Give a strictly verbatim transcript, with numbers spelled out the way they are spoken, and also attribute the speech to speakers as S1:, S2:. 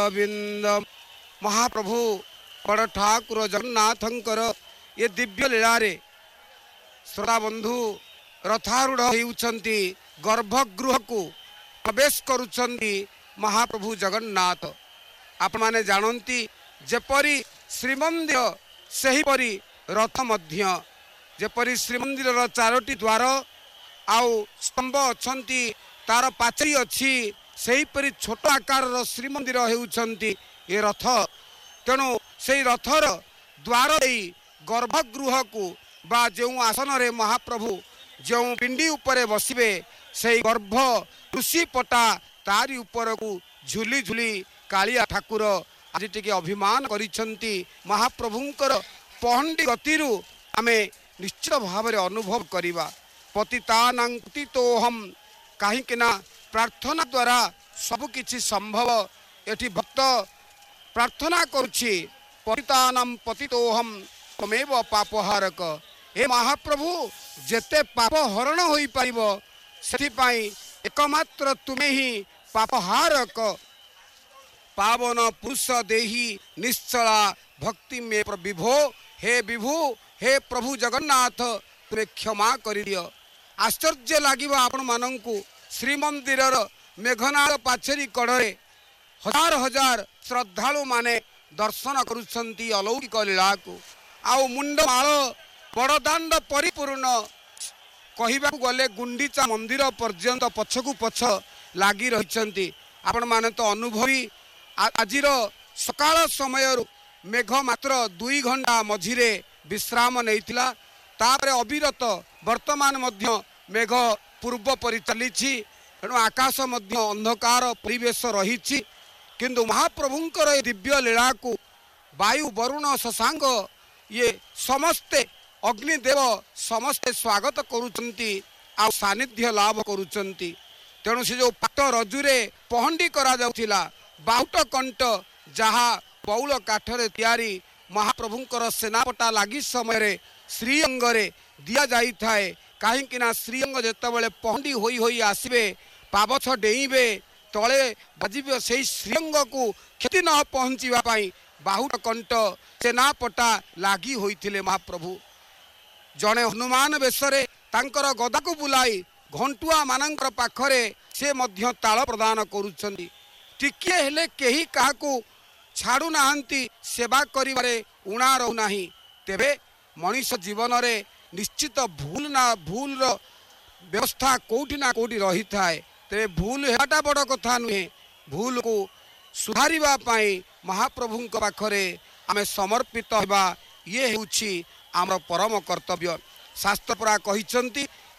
S1: अरविंद महाप्रभु बड़ ठाकुर जगन्नाथंकर ये दिव्य लीला रे श्रोता बंधु रथारूढ़ होउछंती गर्भगृह को प्रवेश करुछंती महाप्रभु जगन्नाथ। आप माने जानती जेपरी श्रीमंदिर सेहीपरी रथ मध्य जेपरी श्रीमंदिर चारोटी द्वार आउ स्तंभ अछंती तार पाचेरी अच्छी सेहीपरी छोट आकार श्रीमंदिर हेउछंती ये रथ। तेणु से रथर द्वार दे गर्भगृह को बा जो आसन रे महाप्रभु जो पिंडी उपरे बसिबे से गर्भ ऋषि पटा तारी उपर को झुली झुली कालिया ठाकुर आज टिके अभिमान करिसंती महाप्रभुंकर पहंडी गतिरु आमे निश्चित भाव में अनुभव करिबा। पतितानां पतितोहम काहीकिना प्रार्थना द्वारा सब किछि संभव। एठी भक्त प्रार्थना करुछि पतितानां पतितोहम तमेव पापहारक। हे महाप्रभु जेते पाप हरण होई पारिबो सेथिपाई एकमात्र तुमे ही पापहारक। पावन पुरुष देही निश्चला भक्ति में विभो हे विभु हे प्रभु जगन्नाथ तुमे क्षमा करि दियो। आश्चर्य लागिबा आपण मानंकु श्रीमंदिर मेघनाद पाचेरी कड़े हजार हजार श्रद्धालु माने दर्शन करुछंती अलौकिक लीला को। आउ मुंडमाल बड़दाण्ड परिपूर्ण कहवा गले गुंडीचा मंदिर पर्यंत पछकु पछ लागी रहिछंती। आपण माने तो अनुभवी आजिर सकाळ समय मेघ मात्र दुई घंटा मझिरे विश्राम नैथिला तापरे अविरत वर्तमान मध्य मेघ पूर्व परि चलीछि। तेणु आकाश मध्य अंधकार परिवेश रहिछि किंतु महाप्रभुंकर दिव्य लीला को वायु वरुण शशांक ये समस्ते अग्निदेव समस्ते स्वागत करुचंती आ सानिध्य लाभ करुचंती। तेणु से जो पाट रजुरे पहंडी करा जाउथिला बाउट कंट जहा बौल काठरे तैयारी महाप्रभुंकर सेनापटा लागी समय श्रीअंग रे दिया जाई थाए। काहींकिना श्रीअंग जेतेबेले पहंडी होई होई आसीबे पावछ डेइबे तले बजिबे सेही श्रीअंग को क्षति न पहुंचीबा पाई बाहुट कंट सेनापटा लागी होइथिले। महाप्रभु जड़े हनुमान बेशरे तांकर गदा को बुलाई घंटुआ मानंकर पाखरे से मध्य ताल प्रदान करुछंती। टिके हेले केही काहाकू छाड़ू नाहंती सेवा करिबारे उणा रहू नाही। तेबे मनीष जीवन रे निश्चित भूल ना भूल रो व्यवस्था कोठी ना कोठी रही थाए। तेबे भूल हेटा बड़ कथा नुहे। भूल को सुधारिबा पाई महाप्रभुंक पाखरे आमे समर्पित हेबा ये हेउछि आमर परम कर्तव्य। शास्त्र परा कहिसंती